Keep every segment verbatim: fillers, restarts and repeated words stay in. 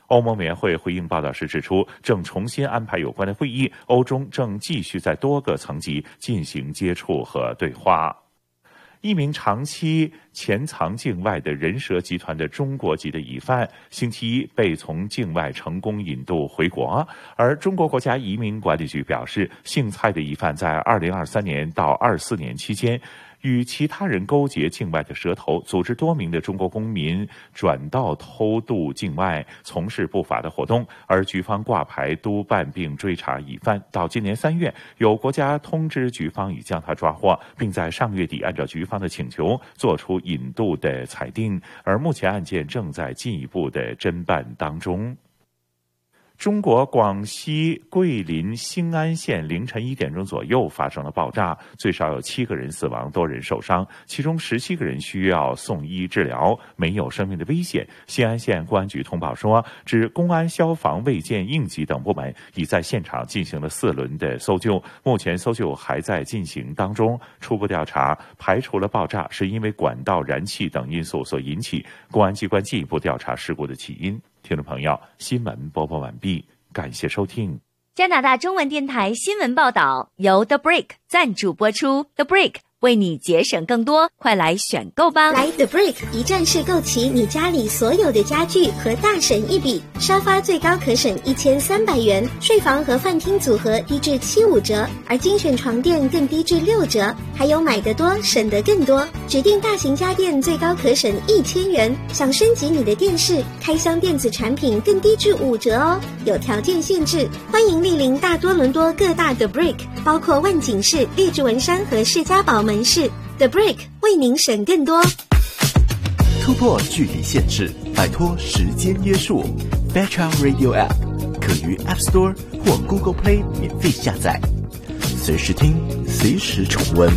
欧盟委员会回应报道时指出，正重新安排有关的会议，欧中正继续在多个层级进行接触和对话。一名长期潜藏境外的人蛇集团的中国籍的疑犯，星期一被从境外成功引渡回国。而中国国家移民管理局表示，姓蔡的疑犯在二零二三年到二四年期间，与其他人勾结境外的蛇头，组织多名的中国公民转道偷渡境外，从事不法的活动。而局方挂牌督办并追查疑犯，到今年三月，有国家通知局方已将他抓获，并在上月底按照局方的请求作出引渡的裁定。而目前案件正在进一步的侦办当中。中国广西桂林兴安县凌晨一点钟左右发生了爆炸，最少有七个人死亡，多人受伤，其中十七个人需要送医治疗，没有生命的危险。兴安县公安局通报说，指公安、消防、卫健、应急等部门已在现场进行了四轮的搜救，目前搜救还在进行当中。初步调查排除了爆炸是因为管道燃气等因素所引起，公安机关进一步调查事故的起因。听众朋友，新闻播报完毕，感谢收听。 加拿大中文电台新闻报道由 The Brick 赞助播出 ，The Brick 为你节省更多，快来选购吧！ 来 The Brick 一站式购齐你家里所有的家具和大省一笔，沙发最高可省一千三百元，睡房和饭厅组合低至七五折，而精选床垫更低至六折，还有买得多省得更多，指定大型家电最高可省一千元，想升级你的电视、开箱电子产品更低至五折哦，有条件限制，欢迎莅临大多伦多各大 The Brick， 包括万景市、列治文山和士嘉堡门市。The Brick 为您省更多。 突破距离限制，摆脱时间约束。Fairchild Radio App 可于 App Store 或 Google Play 免费下载，随时听，随时重温。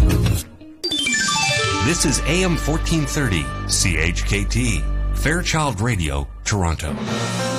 This is A M fourteen thirty C H K T Fairchild Radio, Toronto.